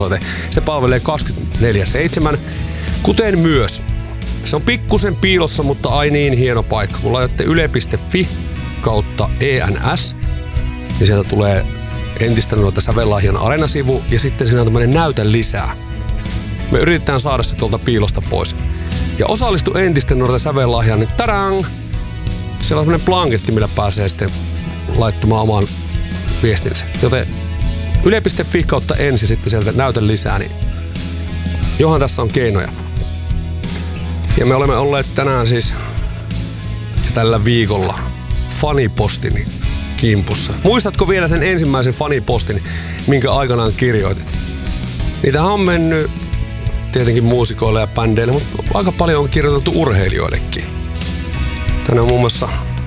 Se palvelee 24/7, kuten myös. Se on pikkusen piilossa, mutta ai niin hieno paikka. Kun laitatte yle.fi/ENS, niin sieltä tulee entistä noita Sävellahjan Areena-sivu ja sitten siinä on tämmöinen näytä lisää. Me yritetään saada se tuolta piilosta pois. Ja osallistu entisten nuorten Sävellahjaan, niin tadang! Siellä on semmoinen blanketti, millä pääsee sitten laittamaan oman viestinsä. Joten yle.fi/ensi sitten sieltä näytä lisää, niin johan tässä on keinoja. Ja me olemme olleet tänään siis tällä viikolla fanipostin kimpussa. Muistatko vielä sen ensimmäisen fanipostin, minkä aikanaan kirjoitit? Niitähän on mennyt tietenkin muusikoille ja bändeille, mutta aika paljon on kirjoitettu urheilijoillekin. Tänään muun muassa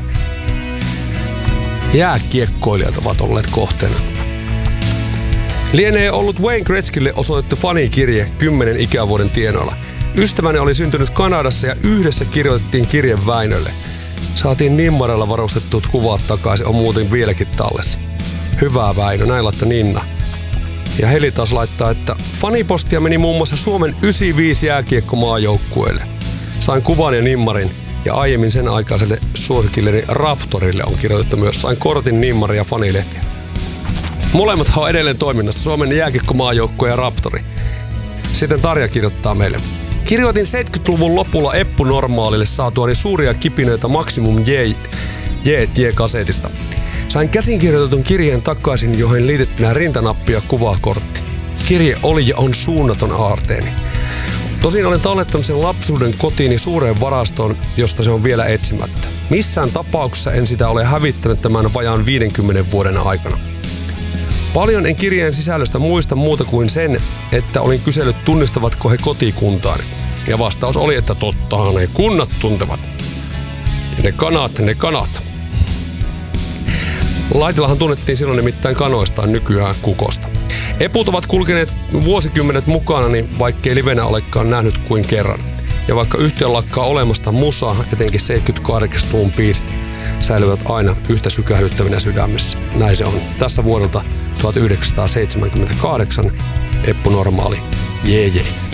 jääkiekkoilijat ovat olleet kohteena. Lienee ollut Wayne Gretzkylle osoitettu fanikirje 10 ikävuoden tienoilla. Ystäväni oli syntynyt Kanadassa ja yhdessä kirjoitettiin kirje Väinölle. Saatiin nimmarilla varustetut kuvat takaisin, on muuten vieläkin tallessa. Hyvää Väinö, näin laittaa Ninna. Ja Heli taas laittaa, että fanipostia meni muun muassa Suomen 95 jääkiekkomaajoukkueelle. Sain kuvan ja nimmarin ja aiemmin sen aikaiselle suosikkilleni Raptorille on kirjoitettu myös. Sain kortin, nimmari ja fanilehtiä. Molemmat on edelleen toiminnassa, Suomen jääkiekkomaajoukkue ja Raptori. Sitten Tarja kirjoittaa meille. Kirjoitin 70-luvun lopulla Eppu Normaalille saatuani suuria kipinöitä Maximum J-kasetista. Sain käsinkirjoitetun kirjeen takaisin, johon liitettynä rintanappi ja kuvakortti. Kirje oli ja on suunnaton aarteeni. Tosin olen tallettanut sen lapsuuden kotiini suureen varastoon, josta se on vielä etsimättä. Missään tapauksessa en sitä ole hävittänyt tämän vajaan 50 vuoden aikana. Paljon en kirjeen sisällöstä muista muuta kuin sen, että olin kysellyt tunnistavatko he kotikuntaani. Ja vastaus oli, että tottahan ne kunnat tuntevat. Ja ne kanat. Laitilahan tunnettiin silloin nimittäin kanoistaan, nykyään kukosta. Eput ovat kulkeneet vuosikymmenet mukana, niin vaikkei livenä olekaan nähnyt kuin kerran. Ja vaikka yhtiö lakkaa olemasta, musa, etenkin 78-luvun biisit, säilyvät aina yhtä sykähdyttävinä sydämessä. Näin se on. Tässä vuodelta 1978 Eppu Normaali. Jee.